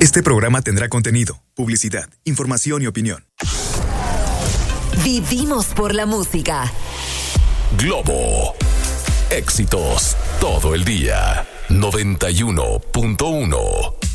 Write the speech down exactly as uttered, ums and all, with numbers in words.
Este programa tendrá contenido, publicidad, información y opinión. Vivimos por la música. Globo. Éxitos todo el día. noventa y uno punto uno.